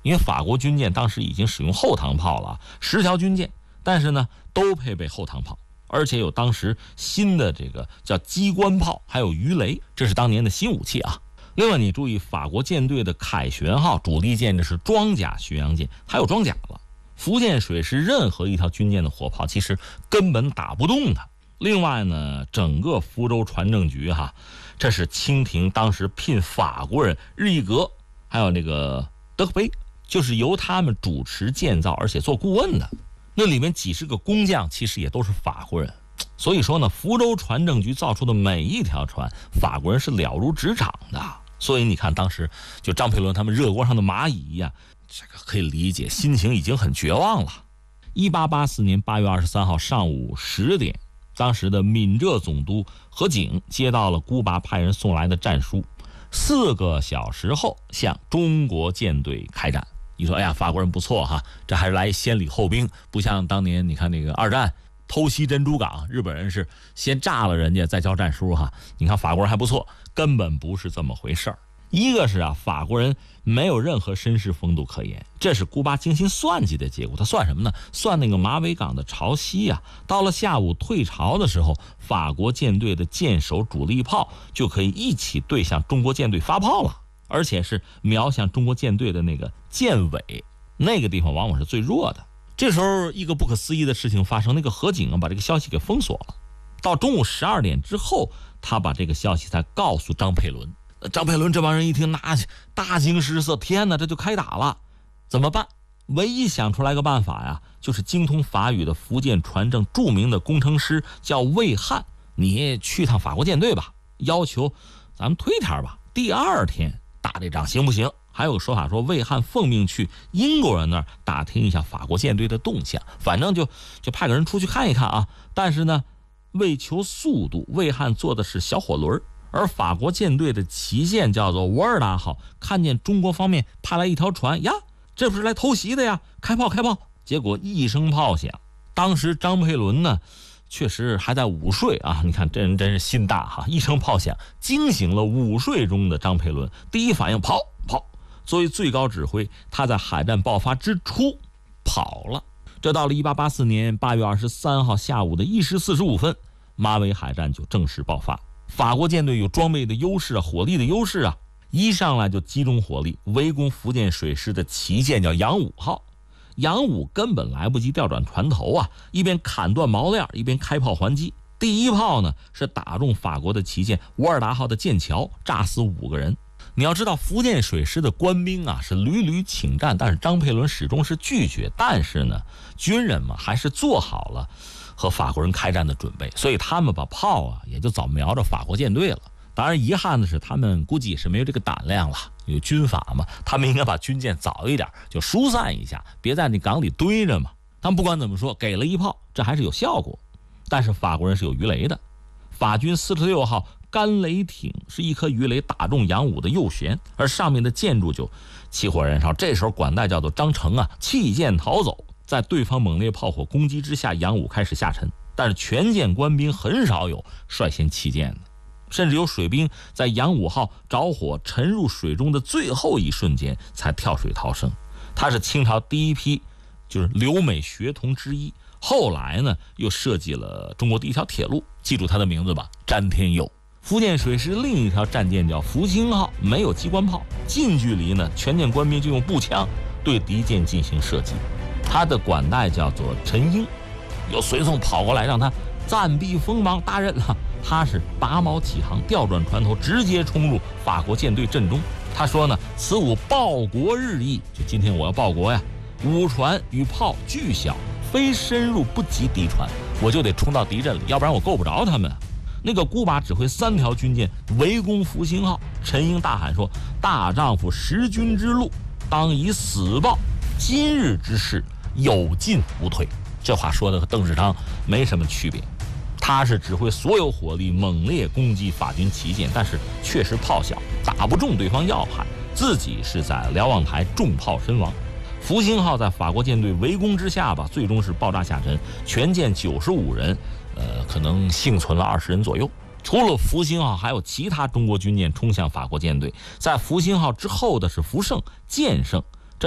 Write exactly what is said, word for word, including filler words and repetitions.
因为法国军舰当时已经使用后膛炮了，十条军舰，但是呢都配备后膛炮，而且有当时新的这个叫机关炮，还有鱼雷，这是当年的新武器啊。另外你注意，法国舰队的凯旋号主力舰这是装甲巡洋舰，还有装甲了。福建水师任何一条军舰的火炮其实根本打不动它。另外呢，整个福州船政局哈，这是清廷当时聘法国人日意格还有那个德克贝，就是由他们主持建造而且做顾问的。那里面几十个工匠其实也都是法国人，所以说呢，福州船政局造出的每一条船，法国人是了如指掌的。所以你看当时就张佩纶他们热锅上的蚂蚁一样，这个可以理解，心情已经很绝望了。一八八四年八月二十三号上午十点，当时的闽浙总督何景接到了孤拔派人送来的战书，四个小时后向中国舰队开战。你说哎呀，法国人不错哈，这还是来先礼后兵，不像当年你看那个二战偷袭珍珠港，日本人是先炸了人家再交战书哈。你看法国人还不错，根本不是这么回事儿。一个是啊，法国人没有任何绅士风度可言，这是孤拔精心算计的结果。他算什么呢？算那个马尾港的潮汐啊。到了下午退潮的时候，法国舰队的舰首主力炮就可以一起对向中国舰队发炮了，而且是瞄向中国舰队的那个舰尾，那个地方往往是最弱的。这时候一个不可思议的事情发生，那个何景啊把这个消息给封锁了。到中午十二点之后，他把这个消息才告诉张佩纶。张佩纶这帮人一听，那大惊失色，天哪，这就开打了，怎么办？唯一想出来个办法呀，就是精通法语的福建船政著名的工程师叫魏汉，你去趟法国舰队吧，要求咱们推天吧，第二天打这仗行不行？还有个说法说，魏汉奉命去英国人那儿打听一下法国舰队的动向，反正就就派个人出去看一看啊。但是呢，为求速度，魏汉坐的是小火轮，而法国舰队的旗舰叫做沃尔达号，看见中国方面派来一条船呀，这不是来偷袭的呀，开炮开炮。结果一声炮响，当时张佩纶呢确实还在午睡啊，你看这人真是心大哈！一声炮响惊醒了午睡中的张佩纶，第一反应跑跑。作为最高指挥，他在海战爆发之初跑了。这到了一八八四年八月二十三号下午的一时四十五分，马尾海战就正式爆发。法国舰队有装备的优势啊，火力的优势啊，一上来就集中火力围攻福建水师的旗舰叫扬武号。扬武根本来不及调转船头啊，一边砍断锚链，一边开炮还击。第一炮呢是打中法国的旗舰沃尔达号的舰桥，炸死五个人。你要知道，福建水师的官兵啊是屡屡请战，但是张佩纶始终是拒绝。但是呢，军人嘛还是做好了和法国人开战的准备，所以他们把炮啊也就早瞄着法国舰队了。当然遗憾的是，他们估计也是没有这个胆量了，有军法嘛，他们应该把军舰早一点就疏散一下，别在那港里堆着嘛。他们不管怎么说，给了一炮，这还是有效果。但是法国人是有鱼雷的，法军四十六号干雷艇是一颗鱼雷打中扬武的右舷，而上面的建筑就起火燃烧。这时候管带叫做张成啊，弃舰逃走，在对方猛烈炮火攻击之下，扬武开始下沉。但是全舰官兵很少有率先弃舰的，甚至有水兵在扬武号着火沉入水中的最后一瞬间才跳水逃生。他是清朝第一批就是留美学童之一，后来呢又设计了中国第一条铁路，记住他的名字吧，詹天佑。福建水师另一条战舰叫福星号，没有机关炮，近距离呢全舰官兵就用步枪对敌舰进行射击。他的管带叫做陈英，有随从跑过来让他暂避锋芒，大人啊，他是拔锚起航，调转船头，直接冲入法国舰队阵中。他说呢，此吾报国日意，就今天我要报国呀，武船与炮巨小，非深入不及敌船，我就得冲到敌阵里，要不然我够不着他们。那个孤拔指挥三条军舰围攻福星号，陈英大喊说，大丈夫识君之路，当以死报，今日之事有进无退。这话说的和邓世昌没什么区别，他是指挥所有火力猛烈攻击法军旗舰，但是确实炮小，打不中对方要害，自己是在瞭望台中炮身亡。福星号在法国舰队围攻之下吧，最终是爆炸下沉，全舰九十五人，呃，可能幸存了二十人左右。除了福星号，还有其他中国军舰冲向法国舰队。在福星号之后的是福盛、建盛，